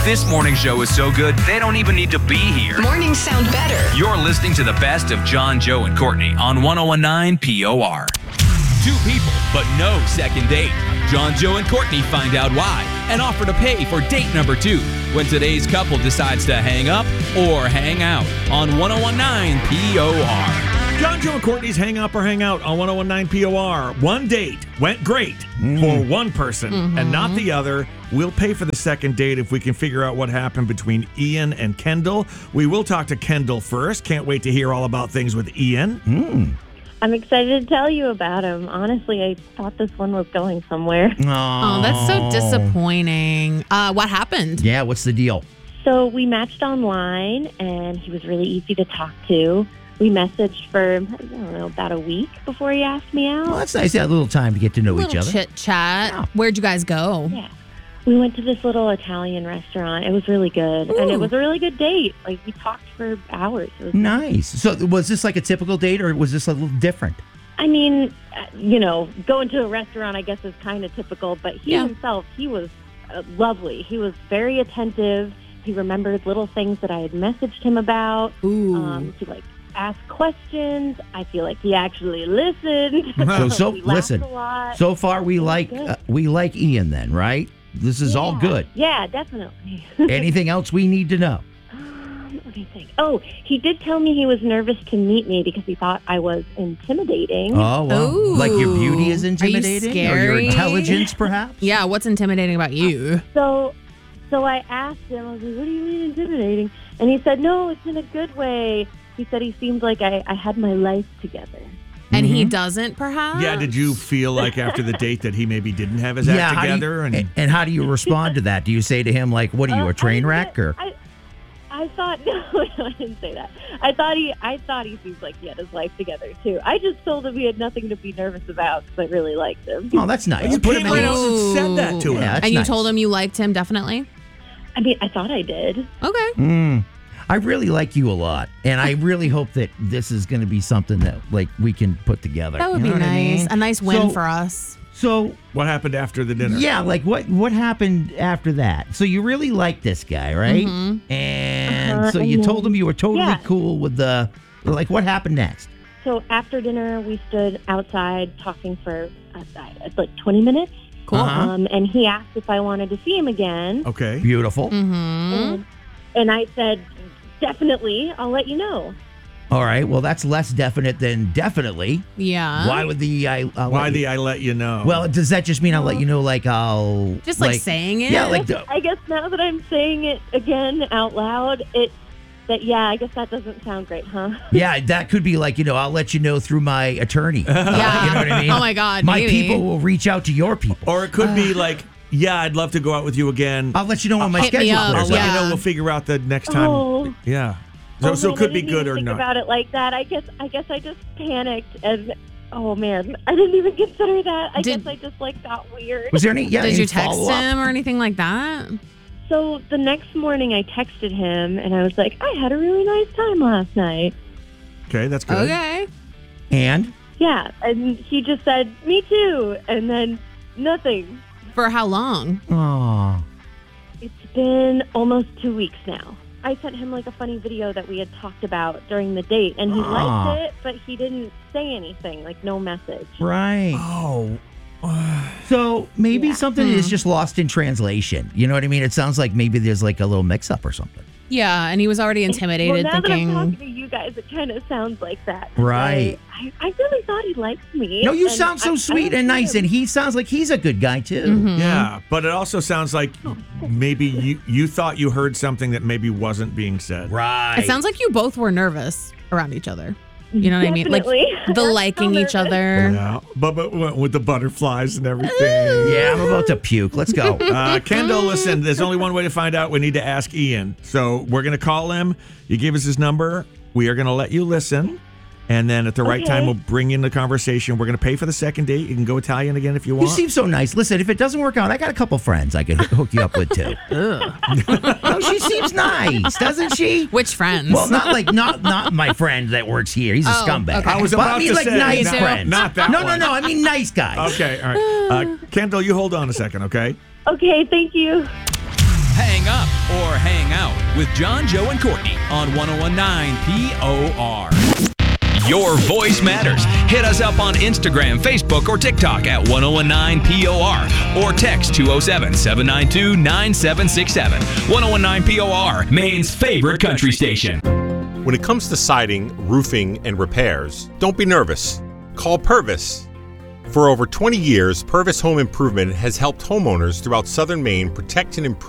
This morning show is so good, they don't even need to be here. Mornings sound better. You're listening to the best of John, Joe, and Courtney on 1019 POR. Two people, but no second date. John, Joe, and Courtney find out why and offer to pay for date number 2 when today's couple decides to hang up or hang out on 1019 POR. John, Joe, and Courtney's Hang Up or Hang Out on 1019 POR. One date went great for one person and not the other. We'll pay for the second date if we can figure out what happened between Ian and Kendall. We will talk to Kendall first. Can't wait to hear all about things with Ian. I'm excited to tell you about him. Honestly, I thought this one was going somewhere. Oh, that's so disappointing. What happened? Yeah, what's the deal? So we matched online, and he was really easy to talk to. We messaged for, I don't know, about a week before he asked me out. Well, that's nice. You had a little time to get to know each Little other. chit chat. Where'd you guys go? Yeah. We went to this little Italian restaurant. It was really good. And it was a really good date. Like, we talked for hours. It was Nice. So was this like a typical date, or was this a little different? I mean, going to a restaurant, I guess, is kind of typical. But he himself, he was lovely. He was very attentive. He remembered little things that I had messaged him about. He, asked questions. I feel like he actually listened. So We laughed listen. a lot. So far, we like Ian, then, right? This is all good. Yeah, definitely. Anything else we need to know? Let me think. Oh, he did tell me he was nervous to meet me because he thought I was intimidating. Oh, well. Ooh. Like your beauty is intimidating? Or your scary? intelligence, perhaps? Yeah, what's intimidating about you? So I asked him, I was like, what do you mean intimidating? And he said, no, it's in a good way. He said he seemed like I had my life together. And he doesn't, perhaps? Yeah, did you feel like after the date that he maybe didn't have his act together? And how do you respond to that? Do you say to him, like, what are you, a train wreck? Or I thought, no, I didn't say that. I thought he seemed like he had his life together, too. I just told him he had nothing to be nervous about because I really liked him. Oh, that's nice. You came right out and said that to him. Yeah, that's And you nice. told him you liked him, definitely? I mean, I thought I did. Okay. I really like you a lot, and I really hope that this is going to be something that we can put together. That would You be know what I nice. mean? A nice win for us. So, What happened after the dinner? yeah, what happened after that? So you really like this guy, right? And so you told him you were totally cool with what happened next? So after dinner, we stood outside talking for like 20 minutes. Cool. And he asked if I wanted to see him again. Okay. Beautiful. And I said, definitely, I'll let you know. All right. Well, that's less definite than definitely. Yeah. Why would I let you know? Well, does that just mean I'll let you know, I'll... Just saying it? Yeah, I guess now that I'm saying it again out loud, I guess that doesn't sound great, huh? Yeah, that could be I'll let you know through my attorney. Yeah. You know what I mean? Oh, my God. My maybe. people will reach out to your people. Or it could be yeah, I'd love to go out with you again. I'll let you know when my Hit me schedule up. I'll clears let out. you know. Yeah. We'll figure out the next time. Oh. Yeah. Oh, So it man, could I be didn't good even or think not. about it like that. I guess I just panicked and oh man, I didn't even consider that. I guess I just got weird. Was there any? Yeah, Did any you text follow-up? him or anything like that? So the next morning, I texted him and I was like, I had a really nice time last night. Okay, that's good. Okay. And Yeah, and he just said, me too, and then nothing. For how long? oh, It's been almost 2 weeks now. I sent him a funny video that we had talked about during the date, and he liked it, but he didn't say anything, no message. right. Oh. So maybe Yeah. something is just lost in translation. You know what I mean? It sounds like maybe there's a little mix-up or something. Yeah, and he was already intimidated, Well, now that I'm thinking... talking to you guys, it kind of sounds like that. Right. I really thought he liked me. No, you and sound so I sweet and nice, and he sounds like he's a good guy too. Mm-hmm. Yeah, but it also sounds like maybe you thought you heard something that maybe wasn't being said. Right. It sounds like you both were nervous around each other. You know what I mean? Definitely. The liking each other. Yeah, but with the butterflies and everything. Yeah, I'm about to puke. Let's go. Kendall, listen, there's only one way to find out. We need to ask Ian. So we're going to call him. You give us his number. We are going to let you listen. And then at the right time, we'll bring in the conversation. We're going to pay for the second date. You can go Italian again if you want. You seem so nice. Listen, if it doesn't work out, I got a couple friends I could hook you up with too. No, she seems nice, doesn't she? Which friends? Well, not my friend that works here. He's a scumbag. okay. I was But about I mean, to like say, nice not- friends. not that No, one. I mean nice guys. Okay, all right. Kendall, you hold on a second, okay? Okay, thank you. hang up or hang out with John, Joe, and Courtney on 1019 POR. Your voice matters. Hit us up on Instagram, Facebook, or TikTok at 1019 POR or text 207-792-9767. 1019 POR, Maine's favorite country station. When it comes to siding, roofing, and repairs, don't be nervous. Call Purvis. For over 20 years, Purvis Home Improvement has helped homeowners throughout southern Maine protect and improve